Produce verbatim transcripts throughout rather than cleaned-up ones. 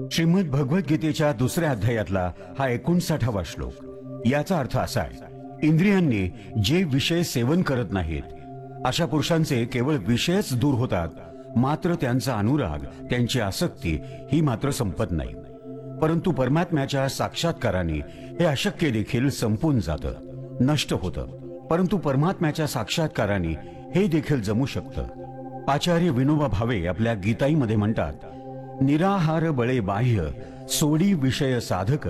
श्रीमद भगवद्गीतेच्या दुसऱ्या अध्यायातला हा एकोणसाठावा श्लोक। याचा अर्थ असा आहे, इंद्रियांनी जे विषय सेवन करत नाहीत अशा पुरुषांचे केवळ विषयच दूर होतात, मात्र त्यांचा अनुराग, त्यांची आसक्ती ही मात्र संपत नाही। परंतु परमात्म्याच्या साक्षात्काराने हे अशक्य देखील संपून जातं, नष्ट होतं। परंतु परमात्म्याच्या साक्षात्काराने हे देखील जमू शकतं। आचार्य विनोबा भावे आपल्या गीताईमध्ये म्हणतात, निराहार बळे बाह्य सोडी विषय साधक,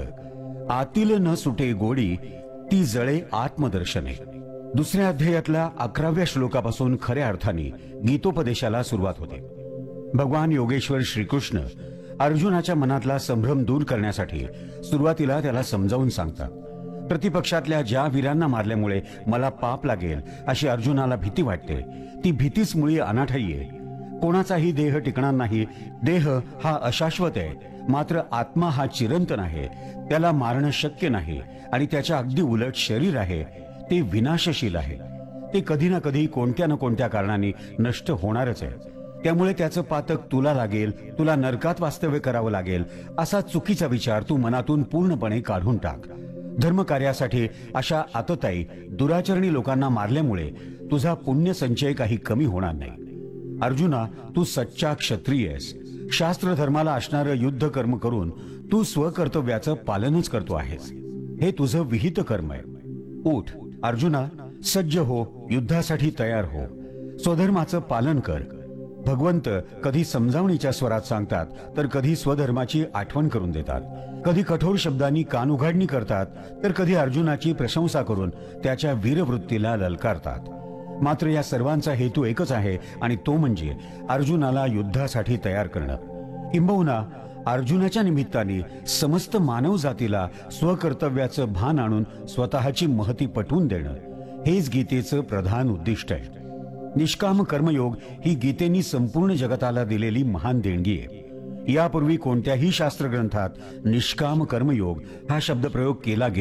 आतील न सुटे गोडी ती जळे आत्मदर्शने। दुसऱ्या अध्यायातल्या अकराव्या श्लोकापासून खऱ्या अर्थाने गीतोपदेशाला सुरुवात होते। भगवान योगेश्वर श्रीकृष्ण अर्जुनाच्या मनातला संभ्रम दूर करण्यासाठी सुरुवातीला त्याला समजावून सांगतात। प्रतिपक्षातल्या ज्या वीरांना मारल्यामुळे मला पाप लागेल अशी अर्जुनाला भीती वाटते, ती भीतीच मुळी अनाठायी आहे। कोणाचाही देह टिकणार नाही, देह हा अशाश्वत आहे, मात्र आत्मा हा चिरंतन आहे, त्याला मारणं शक्य नाही। आणि त्याच्या अगदी उलट शरीर आहे, ते विनाशशील आहे, ते कधी ना कधी कोणत्या ना कोणत्या कारणाने नष्ट होणारच आहे। त्यामुळे त्याचं पातक तुला लागेल, तुला नरकात वास्तव्य करावं लागेल असा चुकीचा विचार तू मनातून पूर्णपणे काढून टाक। धर्मकार्यासाठी अशा आतताई दुराचरणी लोकांना मारल्यामुळे तुझा पुण्य संचय काही कमी होणार नाही। अर्जुना, तू सच्चा क्षत्रिय आहेस। शास्त्र धर्माला असणारं युद्ध कर्म करून तू स्वकर्तव्याचं पालनच करतो आहेस, हे तुझं विहित कर्म आहे। उठ अर्जुना, सज्ज हो, युद्धासाठी तयार हो, स्वधर्माचं पालन कर। भगवंत कधी समजावणीच्या स्वरात सांगतात, तर कधी स्वधर्माची आठवण करून देतात, कधी कठोर शब्दांनी कान उघाडणी करतात, तर कधी अर्जुनाची प्रशंसा करून त्याच्या वीरवृत्तीला ललकारतात। मात्र या सर्वांचा हेतू एकच आहे, आणि तो म्हणजे अर्जुनाला युद्धासाठी तयार करणं। किंबहुना अर्जुनाच्या निमित्ताने समस्त मानव जातीला स्वकर्तव्याचं भान आणून स्वतःची महती पटवून देणं, हेच गीतेचं प्रधान उद्दिष्ट आहे। निष्काम कर्मयोग ही गीतेनी संपूर्ण जगताला दिलेली महान देणगी आहे। यापूर्वी कोणत्याही शास्त्रग्रंथात निष्काम कर्मयोग हा शब्दप्रयोग केला गेला